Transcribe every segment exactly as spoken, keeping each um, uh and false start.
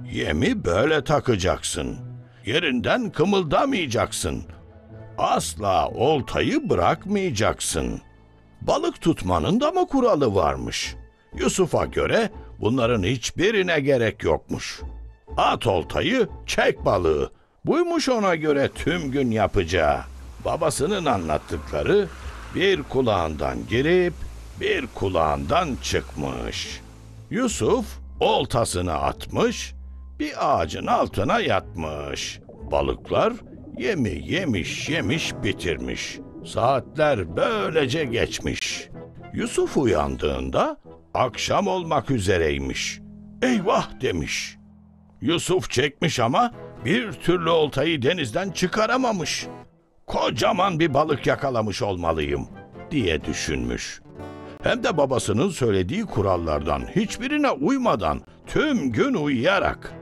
Yemi böyle takacaksın. Yerinden kımıldamayacaksın. Asla oltayı bırakmayacaksın. Balık tutmanın da mı kuralı varmış? Yusuf'a göre bunların hiçbirine gerek yokmuş. At oltayı, çek balığı. Buymuş ona göre tüm gün yapacağı. Babasının anlattıkları bir kulağından girip bir kulağından çıkmış. Yusuf oltasını atmış, bir ağacın altına yatmış. Balıklar yemi yemiş yemiş bitirmiş. Saatler böylece geçmiş. Yusuf uyandığında akşam olmak üzereymiş. Eyvah demiş. Yusuf çekmiş ama bir türlü oltayı denizden çıkaramamış. Kocaman bir balık yakalamış olmalıyım diye düşünmüş. Hem de babasının söylediği kurallardan hiçbirine uymadan tüm gün uyuyarak.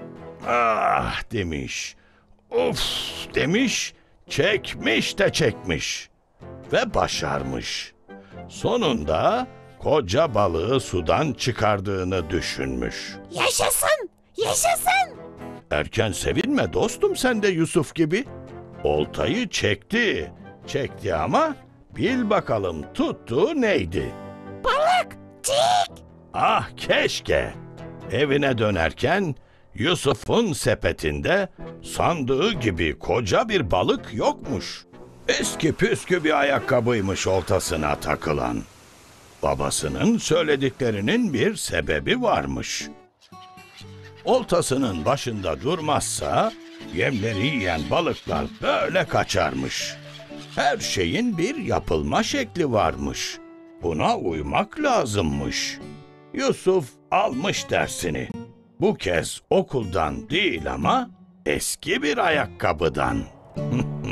Ah demiş, of demiş, çekmiş de çekmiş ve başarmış. Sonunda koca balığı sudan çıkardığını düşünmüş. Yaşasın! Yaşasın! Erken sevinme dostum sen de Yusuf gibi. Oltayı çekti, çekti ama bil bakalım tuttuğu neydi? Balık! Cik! Ah keşke! Evine dönerken Yusuf'un sepetinde sandığı gibi koca bir balık yokmuş. Eski püskü bir ayakkabıymış oltasına takılan. Babasının söylediklerinin bir sebebi varmış. Oltasının başında durmazsa yemleri yiyen balıklar böyle kaçarmış. Her şeyin bir yapılma şekli varmış. Buna uymak lazımmış. Yusuf almış dersini. Bu kez okuldan değil ama eski bir ayakkabıdan.